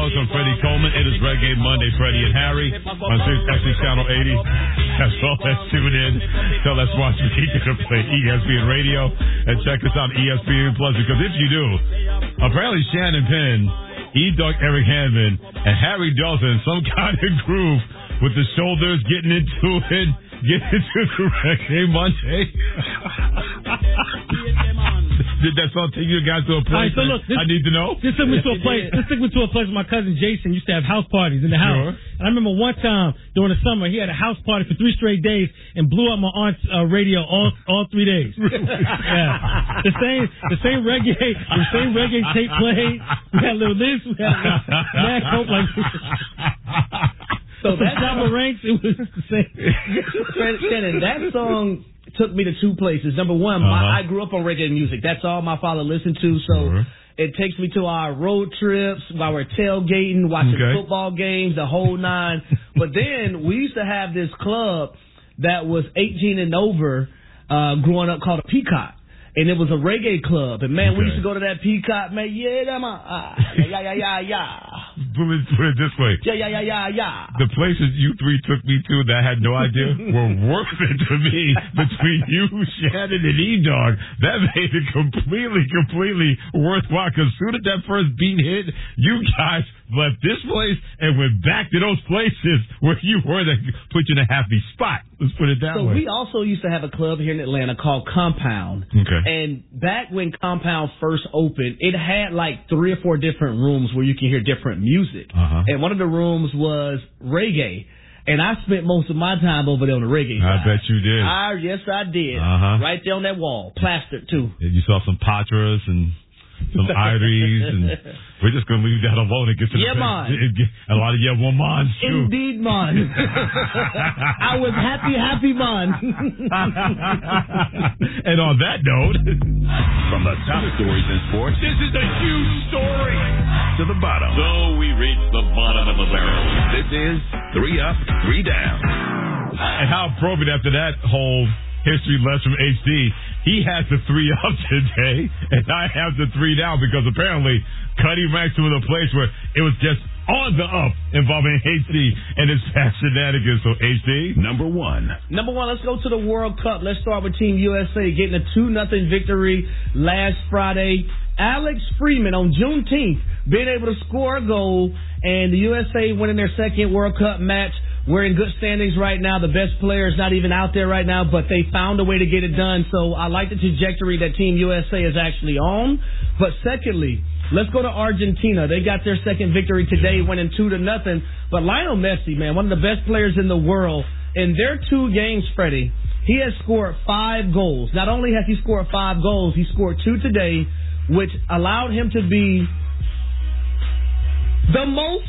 Carlos and Freddie Coleman. It is Reggae Monday, Freddie and Harry on Sirius Channel 80. That's all. Let's tune in. So let's watch me to play ESPN Radio and check us out ESPN Plus, because if you do, apparently Shannon Penn, E-Dog Eric Hanman, and Harry Dawson, some kind of groove with the shoulders getting into it, getting into the Reggae Monday. Did that song take you guys to a place? Right, so look, I need to know. This took me to a place. This took me to a place where my cousin Jason used to have house parties in the house. Sure. And I remember one time during the summer, he had a house party for 3 straight days and blew up my aunt's radio all 3 days. Yeah, the same reggae tape played. We had little this, we had mad coke like this. So that double ranks, it was the same. Shannon, that song took me to 2 places. Number one, I grew up on reggae music. That's all my father listened to. So it takes me to our road trips while we're tailgating, watching football games, the whole 9. But then we used to have this club that was 18 and over growing up called a Peacock. And it was a reggae club. And, man, we used to go to that Peacock, man. Yeah, yeah. Put it this way. Yeah. The places you 3 took me to that I had no idea were worth it to me. Between you, Shannon, and E-Dog, that made it completely worthwhile. Because soon as that first beat hit, you guys left this place and went back to those places where you were that put you in a happy spot. Let's put it that way. So we also used to have a club here in Atlanta called Compound. Okay. And back when Compound first opened, it had like 3 or 4 different rooms where you can hear different music. And one of the rooms was reggae. And I spent most of my time over there on the reggae side. I bet you did. Yes, I did. Right there on that wall. Plastered, too. And you saw some Patras and some Iries, and we're just going to leave that alone and get to man. A lot of mans, too. Indeed, man. I was happy, man. And on that note, from the top stories in sports, this is a huge story. To the bottom. So we reach the bottom of the barrel. This is 3 Up, 3 Down. And how appropriate after that whole history lesson from HD. He has the 3 up today, and I have the 3 down, because apparently Cuddy ranks him in a place where it was just on the up involving HD and his past shenanigans. So HD, number one, let's go to the World Cup. Let's start with Team USA getting a 2-0 victory last Friday. Alex Freeman on Juneteenth being able to score a goal, and the USA winning their second World Cup match. We're in good standings right now. The best player is not even out there right now, but they found a way to get it done. So I like the trajectory that Team USA is actually on. But secondly, let's go to Argentina. They got their second victory today, winning 2-0. But Lionel Messi, man, one of the best players in the world, in their 2 games, Freddie, he has scored 5 goals. Not only has he scored 5 goals, he scored 2 today, which allowed him to be the most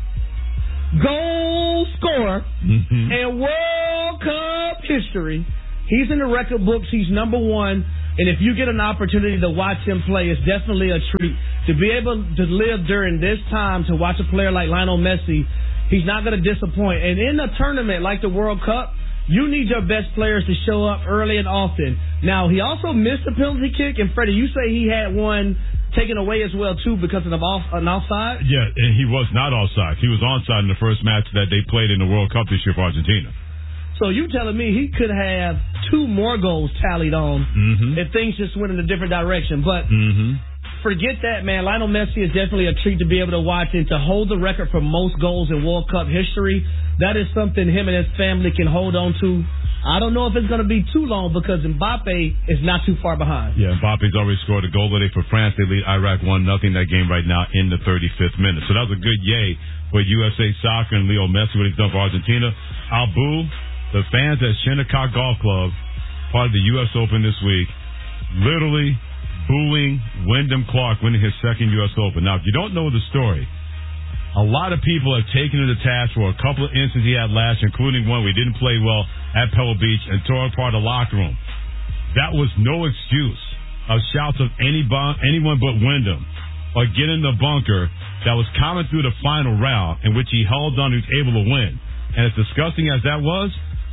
goal scorer in World Cup history. He's in the record books. He's number 1. And if you get an opportunity to watch him play, it's definitely a treat. To be able to live during this time to watch a player like Lionel Messi, he's not going to disappoint. And in a tournament like the World Cup, you need your best players to show up early and often. Now, he also missed a penalty kick. And, Freddie, you say he had one taken away as well, too, because of an offside? Yeah, and he was not offside. He was onside in the first match that they played in the World Cup this year for Argentina. So you telling me he could have 2 more goals tallied on if things just went in a different direction. But forget that, man. Lionel Messi is definitely a treat to be able to watch, and to hold the record for most goals in World Cup history, that is something him and his family can hold on to. I don't know if it's going to be too long, because Mbappe is not too far behind. Yeah, Mbappe's already scored a goal today for France. They lead Iraq 1-0 that game right now in the 35th minute. So that was a good yay for USA Soccer and Leo Messi, what he's done for Argentina. Abu, the fans at Shinnecock Golf Club, part of the U.S. Open this week, literally booing Wyndham Clark winning his second U.S. Open. Now, if you don't know the story, a lot of people have taken it to task for a couple of instances he had last year, including one where he didn't play well at Pebble Beach and tore apart the locker room. That was no excuse of shouts of anyone but Wyndham or get in the bunker that was common through the final round in which he held on and was able to win. And as disgusting as that was,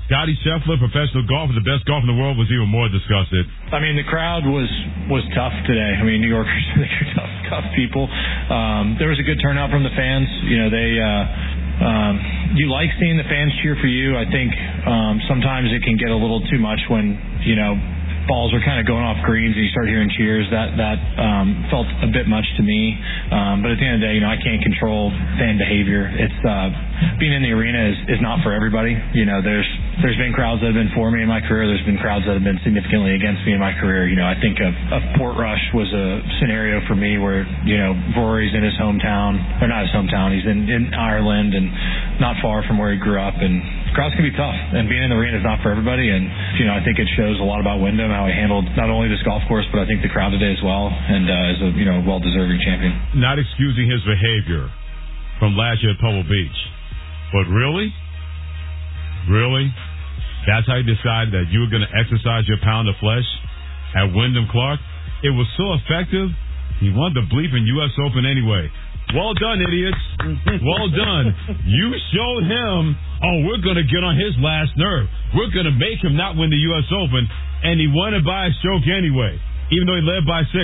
Scotty Scheffler, professional golfer, the best golfer in the world, was even more disgusted. I mean, the crowd was tough today. I mean, New Yorkers, they're tough people. There was a good turnout from the fans. You know, you like seeing the fans cheer for you. I think sometimes it can get a little too much when, you know, balls are kind of going off greens and you start hearing cheers. That felt a bit much to me. But at the end of the day, you know, I can't control fan behavior. It's being in the arena is not for everybody. You know, there's been crowds that have been for me in my career. There's been crowds that have been significantly against me in my career. You know, I think a Portrush was a scenario for me where, you know, Rory's in his hometown, or not his hometown. He's in Ireland and not far from where he grew up. And crowds can be tough, and being in the arena is not for everybody. And, you know, I think it shows a lot about Wyndham, how he handled not only this golf course, but I think the crowd today as well, and is a, you know, well-deserving champion. Not excusing his behavior from last year at Pebble Beach. But really? That's how you decided that you were going to exercise your pound of flesh at Wyndham Clark? It was so effective, he won the bleeping U.S. Open anyway. Well done, idiots. Well done. You showed him, we're going to get on his last nerve. We're going to make him not win the U.S. Open, and he won it by a stroke anyway, even though he led by 6.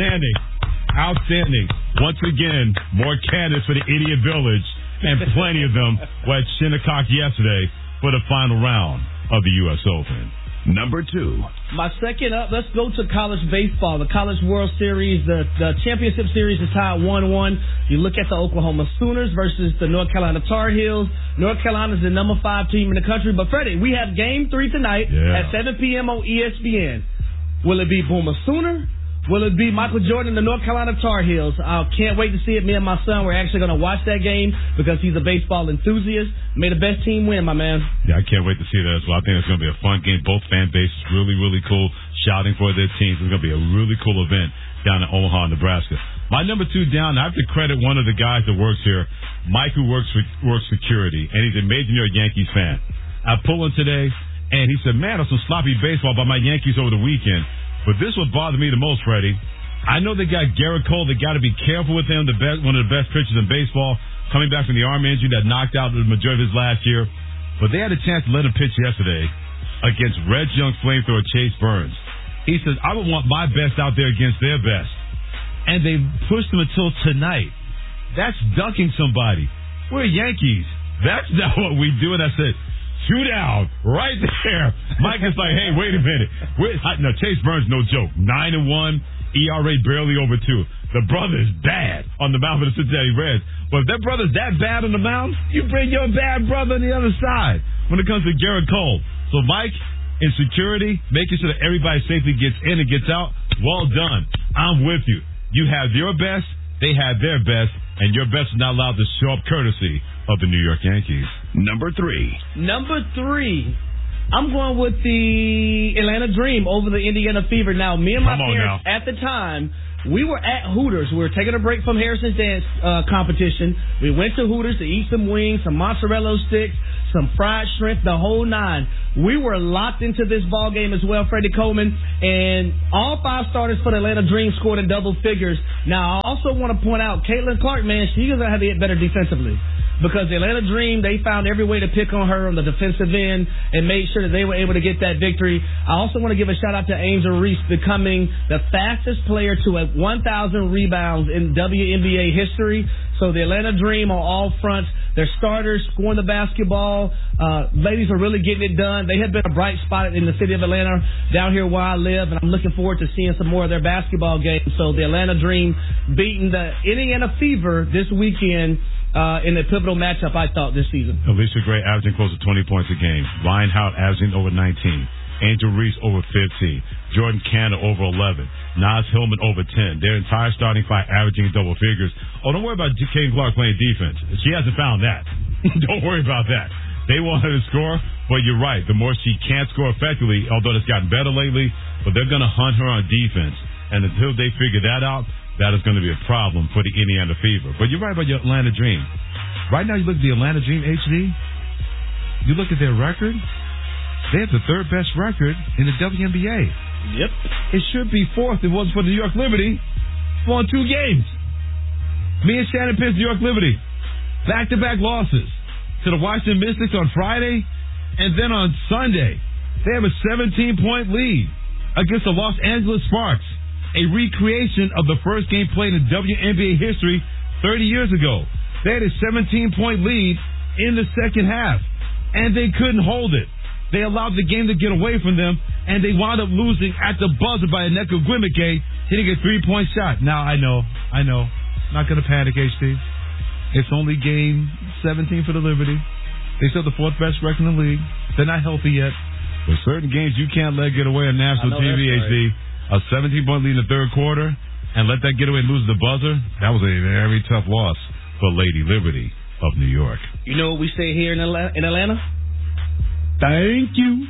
Outstanding. Once again, more candidates for the Idiot Village, and plenty of them were at Shinnecock yesterday for the final round of the U.S. Open. Number 2. My second up, let's go to college baseball. The College World Series, the championship series is tied 1-1. You look at the Oklahoma Sooners versus the North Carolina Tar Heels. North Carolina is the number 5 team in the country. But, Freddie, we have Game 3 tonight at 7 p.m. on ESPN. Will it be Boomer Sooner? Will it be Michael Jordan and the North Carolina Tar Heels? I can't wait to see it. Me and my son, we're actually going to watch that game because he's a baseball enthusiast. May the best team win, my man. Yeah, I can't wait to see that as well. I think it's going to be a fun game. Both fan bases really, really cool, shouting for their teams. It's going to be a really cool event down in Omaha, Nebraska. My number 2 down, I have to credit one of the guys that works here, Mike, who works security, and he's a major New York Yankees fan. I pulled him today, and he said, man, that's some sloppy baseball by my Yankees over the weekend. But this would bother me the most, Freddie. I know they got Garrett Cole. They got to be careful with him, one of the best pitchers in baseball, coming back from the arm injury that knocked out the majority of his last year. But they had a chance to let him pitch yesterday against Red Young flamethrower Chase Burns. He says, I would want my best out there against their best. And they pushed him until tonight. That's ducking somebody. We're Yankees. That's not what we do. And I said, shoot out right there. Mike is like, hey, wait a minute. No, Chase Burns, no joke. 9-1, ERA barely over 2. The brother is bad on the mound for the Cincinnati Reds. But if that brother's that bad on the mound, you bring your bad brother on the other side when it comes to Garrett Cole. So, Mike, in security, making sure that everybody safely gets in and gets out, well done. I'm with you. You have your best, they have their best, and your best is not allowed to show up courtesy of the New York Yankees. Number 3. I'm going with the Atlanta Dream over the Indiana Fever. Now, me and my parents at the time, we were at Hooters. We were taking a break from Harrison's Dance competition. We went to Hooters to eat some wings, some mozzarella sticks, some fried shrimp, the whole 9. We were locked into this ball game as well, Freddie Coleman, and all 5 starters for the Atlanta Dream scored in double figures. Now, I also want to point out, Caitlin Clark, man, she's going to have to get better defensively. Because the Atlanta Dream, they found every way to pick on her on the defensive end and made sure that they were able to get that victory. I also want to give a shout-out to Angel Reese becoming the fastest player to have 1,000 rebounds in WNBA history. So the Atlanta Dream on all fronts, their starters scoring the basketball. Ladies are really getting it done. They have been a bright spot in the city of Atlanta down here where I live, and I'm looking forward to seeing some more of their basketball games. So the Atlanta Dream beating the Indiana Fever this weekend in a pivotal matchup, I thought, this season. Alicia Gray averaging close to 20 points a game. Ryan Howard averaging over 19. Angel Reese over 15. Jordan Canner over 11. Naz Hillman over 10. Their entire starting 5 averaging double figures. Oh, don't worry about Caitlin Clark playing defense. She hasn't found that. Don't worry about that. They want her to score, but you're right. The more she can't score effectively, although it's gotten better lately, but they're going to hunt her on defense. And until they figure that out, that is going to be a problem for the Indiana Fever. But you're right about your Atlanta Dream. Right now, you look at the Atlanta Dream, HD. You look at their record. They have the 3rd best record in the WNBA. Yep. It should be 4th. It wasn't for the New York Liberty. Won 2 games. Me and Shannon Pitts, New York Liberty. Back-to-back losses to the Washington Mystics on Friday And then on Sunday, they have a 17-point lead against the Los Angeles Sparks, a recreation of the first game played in WNBA history 30 years ago. They had a 17-point lead in the second half, and they couldn't hold it. They allowed the game to get away from them, and they wound up losing at the buzzer by Nneka Ogwumike hitting a 3-point shot. Now, I know. Not going to panic, HT. It's only game 17 for the Liberty. They still the fourth best record in the league. They're not healthy yet. But certain games you can't let get away on national TV, HT. A 17-point lead in the third quarter, and let that get away and lose the buzzer. That was a very tough loss for Lady Liberty of New York. You know what we say here in Atlanta? Thank you.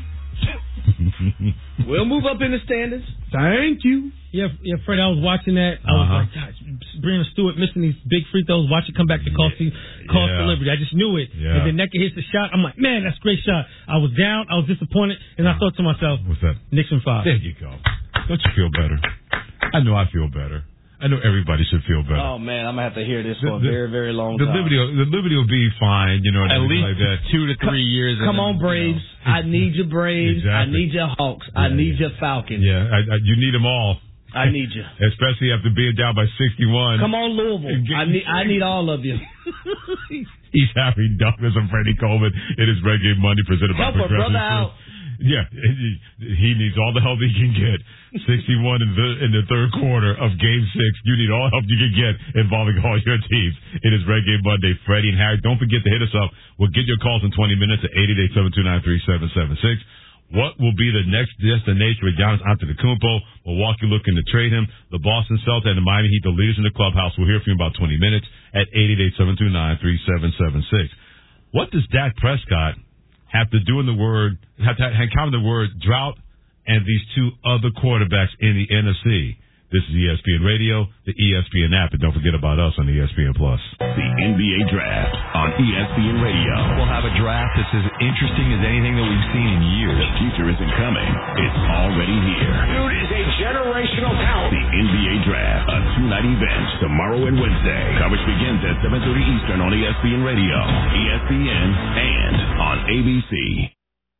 We'll move up in the standings. Thank you. Yeah, Fred, I was watching that. I was like, God, Breanna Stewart missing these big free throws. Watch it come back to cost the Liberty. I just knew it. Yeah. And then Nneka hits the shot. I'm like, man, that's a great shot. I was down. I was disappointed. And I thought to myself, what's that? Knicks in 5. There you go. Don't you feel better? I know I feel better. I know everybody should feel better. Oh, man, I'm going to have to hear this for a very, very long time. The Liberty will be fine, at least like that. 2 to 3 years. Come on, Braves. I need your Braves. Exactly. I need your Hawks. I need your Falcons. Yeah, you need them all. I need you. Especially after being down by 61. Come on, Louisville. I need all of you. He's Harry Douglas and Freddie Coleman. It is Reggae Monday presented by Progressive. Help a brother out. Yeah, he needs all the help he can get. 61 in the third quarter of Game 6. You need all help you can get involving all your teams. It is Reggae Monday. Freddie and Harry, don't forget to hit us up. We'll get your calls in 20 minutes at 888-729-3776. What will be the next destination with Giannis Antetokounmpo? Milwaukee looking to trade him. The Boston Celtics and the Miami Heat, the leaders in the clubhouse. We'll hear from you in about 20 minutes at 888-729-3776. What does Dak Prescott have to do in the word, have to encounter the word drought and these two other quarterbacks in the NFC? This is ESPN Radio, the ESPN app, and don't forget about us on ESPN Plus. The NBA Draft on ESPN Radio. We'll have a draft that's as interesting as anything that we've seen in years. The future isn't coming. It's already here. Dude is a generational talent. The NBA Draft, a two-night event tomorrow and Wednesday. Coverage begins at 7:30 Eastern on ESPN Radio, ESPN, and on ABC.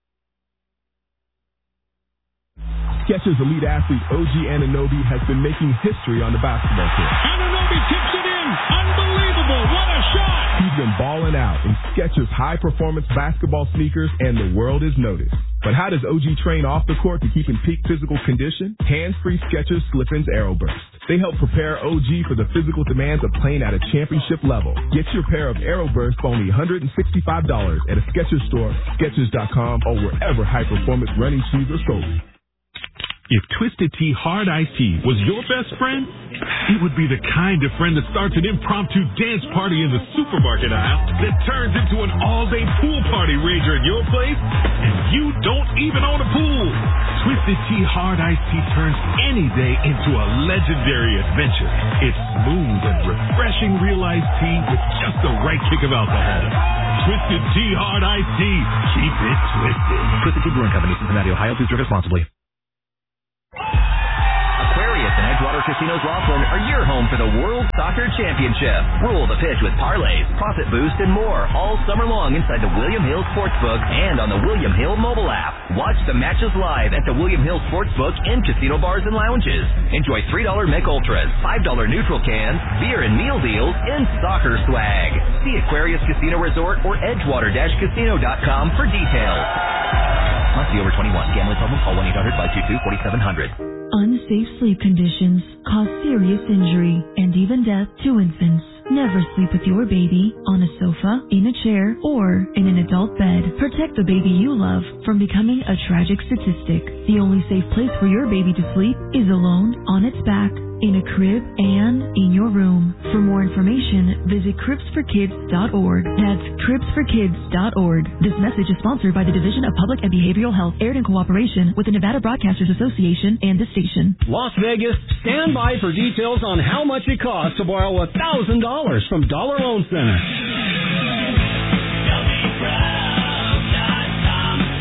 Skechers elite athlete OG Anunoby has been making history on the basketball court. Anunoby tips it in. Unbelievable. What a shot. He's been balling out in Skechers high-performance basketball sneakers, and the world has noticed. But how does OG train off the court to keep in peak physical condition? Hands-free Skechers Slip-ins Aeroburst. They help prepare OG for the physical demands of playing at a championship level. Get your pair of Aeroburst for only $165 at a Skechers store, Skechers.com, or wherever high-performance running shoes are sold. If Twisted Tea Hard Iced Tea was your best friend, it would be the kind of friend that starts an impromptu dance party in the supermarket aisle that turns into an all-day pool party rager at your place, and you don't even own a pool. Twisted Tea Hard Iced Tea turns any day into a legendary adventure. It's smooth and refreshing real iced tea with just the right kick of alcohol. Twisted Tea Hard Iced Tea. Keep it twisted. Twisted Tea Brewing Company, Cincinnati, Ohio. Please drink responsibly. Aquarius and Edgewater Casinos Laughlin are your home for the World Soccer Championship. Rule the pitch with parlays, profit boost, and more all summer long inside the William Hill Sportsbook and on the William Hill mobile app. Watch the matches live at the William Hill Sportsbook and casino bars and lounges. Enjoy $3 Mick Ultras, $5 neutral cans, beer and meal deals, and soccer swag. See Aquarius Casino Resort or Edgewater-Casino.com for details. Must be over 21. Gambling problem? Call 1-800-522-4700. Unsafe sleep conditions cause serious injury and even death to infants. Never sleep with your baby on a sofa, in a chair, or in an adult bed. Protect the baby you love from becoming a tragic statistic. The only safe place for your baby to sleep is alone, on its back, in a crib, and in your room. For more information, visit cribsforkids.org. That's cribsforkids.org. This message is sponsored by the Division of Public and Behavioral Health, aired in cooperation with the Nevada Broadcasters Association and the station. Las Vegas, stand by for details on how much it costs to borrow $1,000 from Dollar Loan Center.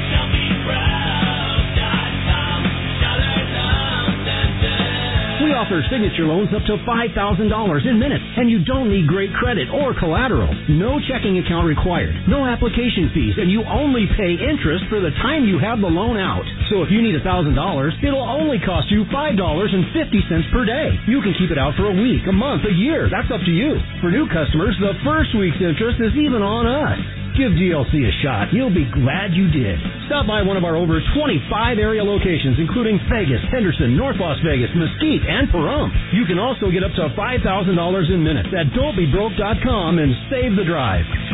We offer offer signature loans up to $5,000 in minutes, and you don't need great credit or collateral. No checking account required, no application fees, and you only pay interest for the time you have the loan out. So if you need $1,000, it'll only cost you $5.50 per day. You can keep it out for a week, a month, a year. That's up to you. For new customers, the first week's interest is even on us. Give GLC a shot. You'll be glad you did. Stop by one of our over 25 area locations, including Vegas, Henderson, North Las Vegas, Mesquite, and Pahrump. You can also get up to $5,000 in minutes at don'tbebroke.com and save the drive. For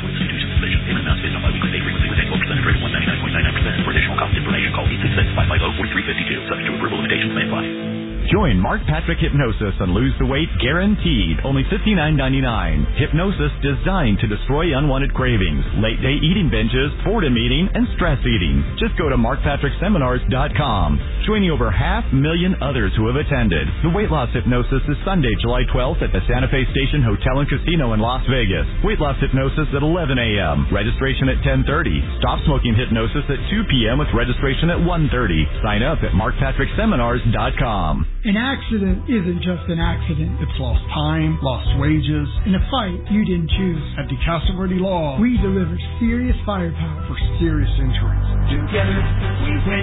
additional cost information, call 866-550-4352. Subject to approval, limitations may apply. Join Mark Patrick Hypnosis and lose the weight guaranteed. Only $59.99. Hypnosis designed to destroy unwanted cravings, late-day eating binges, boredom eating, and stress eating. Just go to markpatrickseminars.com. Joining over 500,000 others who have attended. The weight loss hypnosis is Sunday, July 12th at the Santa Fe Station Hotel and Casino in Las Vegas. Weight loss hypnosis at 11 a.m. Registration at 10:30. Stop smoking hypnosis at 2 p.m. with registration at 1:30. Sign up at markpatrickseminars.com. An accident isn't just an accident. It's lost time, lost wages, in a fight you didn't choose. At DeCastro Verde Law, we deliver serious firepower for serious injuries. Together, we win.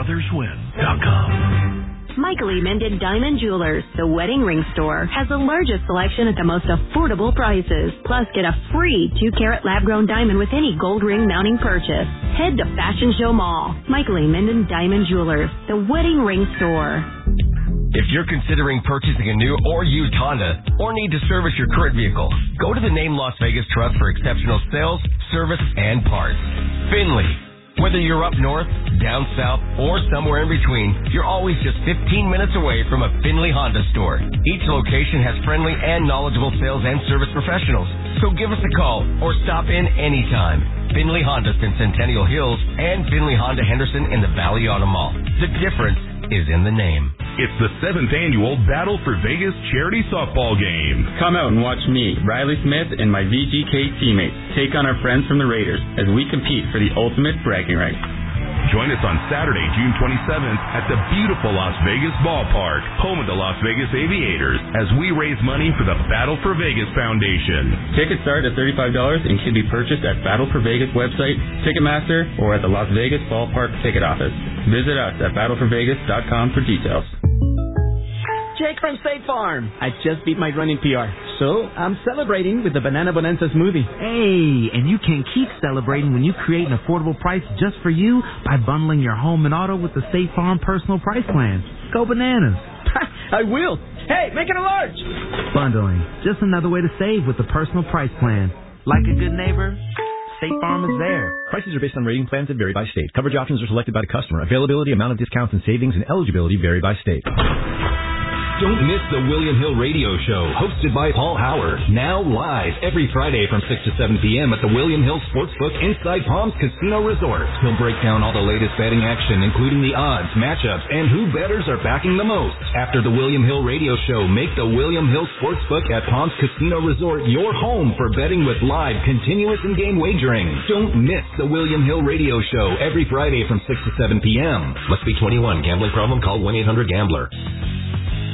BrothersWin.com. Michael E. Minden Diamond Jewelers, the wedding ring store, has the largest selection at the most affordable prices. Plus, get a free 2-carat lab-grown diamond with any gold ring mounting purchase. Head to Fashion Show Mall. Michael E. Minden Diamond Jewelers, the wedding ring store. If you're considering purchasing a new or used Honda or need to service your current vehicle, go to the Name Las Vegas Trust for exceptional sales, service, and parts. Finley. Whether you're up north, down south, or somewhere in between, you're always just 15 minutes away from a Finley Honda store. Each location has friendly and knowledgeable sales and service professionals. So give us a call or stop in anytime. Finley Honda in Centennial Hills and Finley Honda Henderson in the Valley Auto Mall. The difference is in the name. It's the 7th annual Battle for Vegas charity softball game. Come out and watch me, Riley Smith, and my VGK teammates take on our friends from the Raiders as we compete for the ultimate bragging rights. Join us on Saturday, June 27th at the beautiful Las Vegas Ballpark, home of the Las Vegas Aviators, as we raise money for the Battle for Vegas Foundation. Tickets start at $35 and can be purchased at Battle for Vegas website, Ticketmaster, or at the Las Vegas Ballpark ticket office. Visit us at battleforvegas.com for details. Jake from State Farm. I just beat my running PR, so I'm celebrating with the Banana Bonanza smoothie. Hey, and you can keep celebrating when you create an affordable price just for you by bundling your home and auto with the State Farm Personal Price Plan. Go bananas. I will. Hey, make it a large. Bundling, just another way to save with the Personal Price Plan. Like a good neighbor, State Farm is there. Prices are based on rating plans that vary by state. Coverage options are selected by the customer. Availability, amount of discounts and savings, and eligibility vary by state. Don't miss the William Hill Radio Show, hosted by Paul Howard. Now live every Friday from 6 to 7 p.m. at the William Hill Sportsbook inside Palms Casino Resort. He'll break down all the latest betting action, including the odds, matchups, and who bettors are backing the most. After the William Hill Radio Show, make the William Hill Sportsbook at Palms Casino Resort your home for betting with live, continuous, and game wagering. Don't miss the William Hill Radio Show every Friday from 6 to 7 p.m. Must be 21. Gambling problem? Call 1-800-GAMBLER.